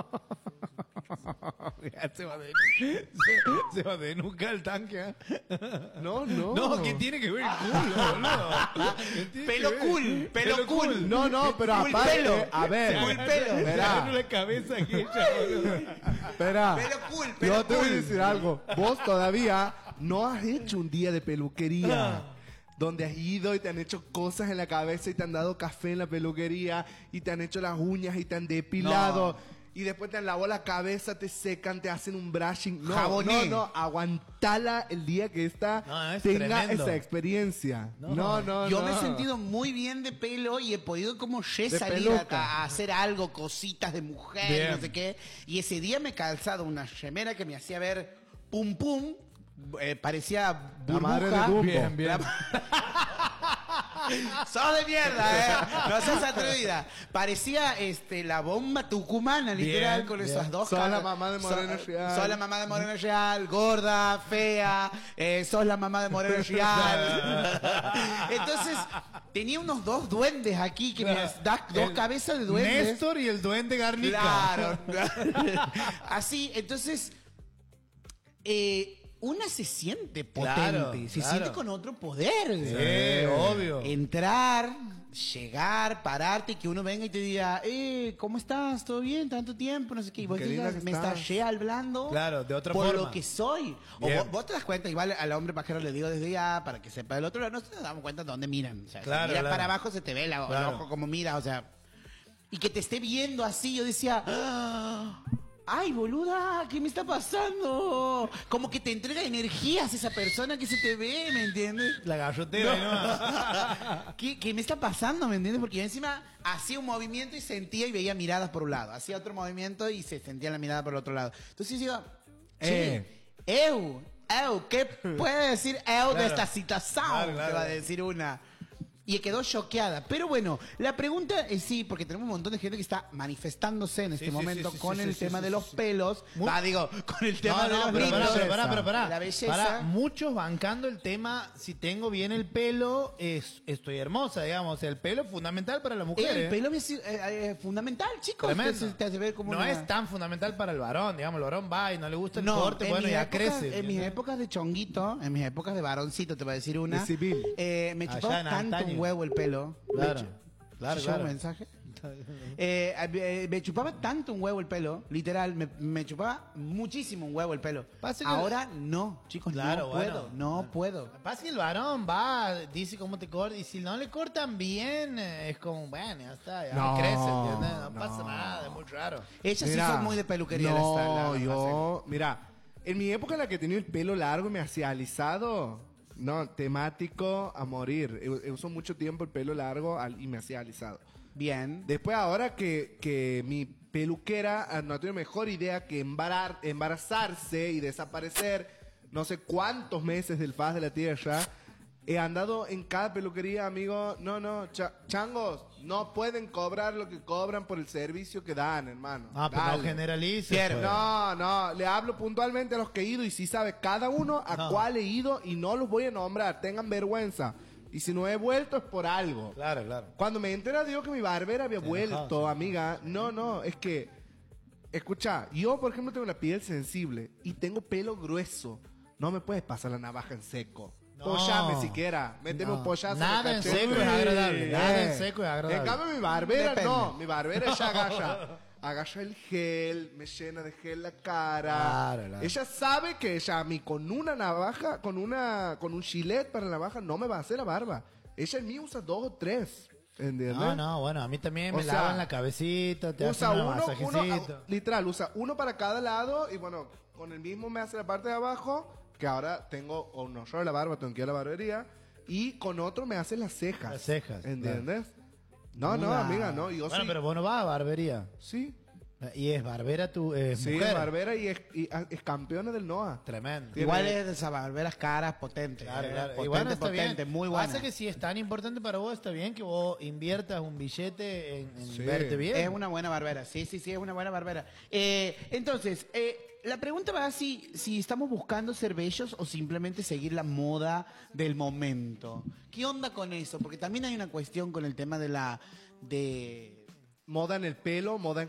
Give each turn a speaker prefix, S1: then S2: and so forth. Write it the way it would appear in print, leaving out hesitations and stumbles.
S1: Se va se va de nuca el tanque. ¿Eh?
S2: No, no.
S1: No, ¿qué tiene que ver el culo, boludo? ¿Qué tiene
S3: Pelo
S1: que ver?
S3: cool, pelo cool.
S2: No, no, pero
S3: Full
S2: aparte,
S3: pelo.
S2: a ver,
S3: Full pelo.
S1: Se
S2: Verá.
S1: agarró la cabeza aquí ella, boludo.
S2: espera.
S3: Pelo cool, pelo
S2: Yo te voy a
S3: cool.
S2: decir algo. Vos todavía no has hecho un día de peluquería.
S1: Ah.
S2: Donde has ido y te han hecho cosas en la cabeza y te han dado café en la peluquería y te han hecho las uñas y te han depilado. Y después te han lavado la cabeza, te secan, te hacen un brushing. No,
S3: Jaboné.
S2: no, aguantala el día que esta
S1: No, es
S2: tenga
S1: tremendo.
S2: esa experiencia. No,
S3: Yo me he sentido muy bien de pelo y he podido como salir
S2: peluca.
S3: a hacer algo, cositas de mujer,
S1: Bien.
S3: no sé qué. Y ese día me he calzado una remera que me hacía ver pum pum, parecía burbuja.
S2: La madre de Dumbo.
S1: Bien, bien.
S3: Sos de mierda, no seas atrevida. Parecía la bomba tucumana, literal,
S1: Bien,
S3: con
S1: bien.
S3: esas dos
S2: Sos
S3: caras.
S2: la mamá de Moreno Real.
S3: Sos la mamá de Moreno Real, gorda, fea, sos la mamá de Moreno Real. Entonces, tenía unos dos duendes aquí, que me das dos
S1: El
S3: cabezas de duendes.
S1: Néstor y el duende Garnica.
S3: Claro. Así, entonces, una se siente potente,
S1: Claro,
S3: se
S1: claro.
S3: siente con otro poder.
S1: Sí, obvio.
S3: Entrar, llegar, pararte y que uno venga y te diga, ¿cómo estás? ¿Todo bien? ¿Tanto tiempo? No sé qué. Y vos
S2: Qué
S3: digas,
S2: linda que
S3: me
S2: estás.
S3: estás hablando
S1: Claro, de otra
S3: por
S1: forma.
S3: lo que soy. O
S1: Bien.
S3: vos te das cuenta, igual al hombre pajero le digo desde ya, para que sepa del otro lado, no nos damos cuenta de dónde miran. O sea,
S1: Claro,
S3: si miras
S1: claro.
S3: para abajo se te ve el
S1: Claro.
S3: ojo como mira, o sea. Y que te esté viendo así, yo decía, ay, boluda, ¿qué me está pasando? Como que te entrega energías esa persona que se te ve, ¿me entiendes?
S1: La gallotera, ¿no?
S3: ¿Qué me está pasando, me entiendes? Porque yo encima hacía un movimiento y sentía y veía miradas por un lado. Hacía otro movimiento y se sentía la mirada por el otro lado. Entonces yo digo, ¿qué puede decir de
S1: Claro.
S3: esta situación?
S1: Claro, claro.
S3: Te va a decir una. Y quedó choqueada. Pero bueno, la pregunta es sí, porque tenemos un montón de gente que está manifestándose en este
S1: sí,
S3: momento
S1: sí,
S3: con
S1: sí,
S3: el
S1: sí,
S3: tema
S1: sí,
S3: de
S1: sí,
S3: los
S1: sí.
S3: pelos.
S1: Muy-
S3: Con el tema de los
S1: pero
S3: brillos.
S1: pará.
S3: La belleza.
S1: Pará, muchos bancando el tema, si tengo bien el pelo, estoy hermosa, digamos. O sea, el pelo es fundamental para la mujer.
S3: El pelo es fundamental, chicos.
S1: Tremendo.
S3: Te hace ver como
S1: no
S3: una-
S1: es tan fundamental para el varón, digamos. El varón va y no le gusta el
S3: No,
S1: corte, bueno,
S3: mis
S1: ya
S3: épocas-
S1: crece.
S3: En mis épocas de chonguito, en mis épocas de varoncito, te voy a decir una.
S2: De civil.
S3: Me
S1: Allá
S3: chupaba
S1: en
S3: tanto
S1: antaño.
S3: un huevo el pelo.
S1: Claro,
S3: Me
S1: claro,
S3: ¿te llegó
S1: claro.
S3: un mensaje? Me chupaba tanto un huevo el pelo, literal, me chupaba muchísimo un huevo el pelo.
S1: Pasa que-
S3: Ahora no, chicos,
S1: Claro,
S3: no
S1: bueno.
S3: puedo, no puedo.
S1: Pasa que el varón va, dice cómo te corta, y si no le cortan bien, es como, bueno, ya está, ya
S2: No,
S1: crece, ¿entiendes? No,
S2: no.
S1: pasa nada, es muy raro.
S3: Ellas sí
S2: Mira,
S3: son muy de peluquería.
S2: No,
S3: las
S2: yo, mira, en mi época en la que tenía el pelo largo y me hacía alisado, no, temático a morir. Uso mucho tiempo el pelo largo y me hacía alisado.
S3: Bien.
S2: Después ahora que mi peluquera no tiene mejor idea que embarazarse y desaparecer no sé cuántos meses del faz de la tierra, he andado en cada peluquería, amigo. No, changos, no pueden cobrar lo que cobran por el servicio que dan, hermano.
S1: Ah, pero no
S2: Dale.
S1: generalices.
S3: Cierto.
S1: pues.
S2: No, le hablo puntualmente a los que he ido y sí sabe cada uno a
S1: No.
S2: cuál he ido y no los voy a nombrar, tengan vergüenza. Y si no he vuelto es por algo.
S1: Claro, claro.
S2: Cuando me entera, digo que mi barbera había vuelto,
S1: enojado, sí.
S2: amiga. No, es que, escucha, yo por ejemplo tengo la piel sensible y tengo pelo grueso. No me puedes pasar la navaja en seco.
S1: No.
S2: Pollame siquiera, méteme
S1: No.
S2: un pollazo.
S1: Nada
S2: el
S1: en
S2: cachete.
S1: seco es agradable, nada en seco es agradable.
S2: En cambio mi barbera
S3: Depende.
S2: no, mi barbera ella agarra el gel, me llena de gel la cara.
S1: Claro.
S2: Ella sabe que ella a mí con una navaja, con un gilet para la navaja no me va a hacer la barba. Ella en mí usa 2 o 3. ¿Entiendes?
S1: No, bueno, a mí también
S2: O
S1: me
S2: sea,
S1: lavan la cabecita, te
S2: Usa
S1: hacen un
S2: uno,
S1: masajecito.
S2: literal, usa uno para cada lado y bueno, con el mismo me hace la parte de abajo, que ahora tengo un horror de la barba, tengo que ir a la barbería, y con otro me hace las cejas.
S1: Las cejas,
S2: ¿Entiendes? No,
S3: Mira.
S2: amiga, no, yo
S1: Bueno,
S2: sí.
S1: pero vos no vas a barbería.
S2: Sí,
S1: Y es barbera tu
S2: sí,
S1: mujer.
S2: es barbera y es campeona del NOA.
S1: Tremendo.
S2: Tiene-
S3: Igual es de esas barberas caras potentes.
S1: Claro, claro.
S3: Potente,
S1: Y bueno, está
S3: potente,
S1: bien.
S3: muy buena.
S1: Pasa que si es tan importante para vos, está bien que vos inviertas un billete en
S2: Sí.
S1: verte bien.
S3: Es una buena barbera, sí, es una buena barbera. Entonces, la pregunta va si estamos buscando ser bellos o simplemente seguir la moda del momento. ¿Qué onda con eso? Porque también hay una cuestión con el tema de
S2: Moda en el pelo, moda en